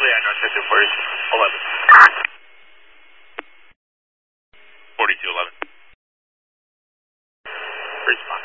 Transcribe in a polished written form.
I know, check it for you. 11. 4211. Response.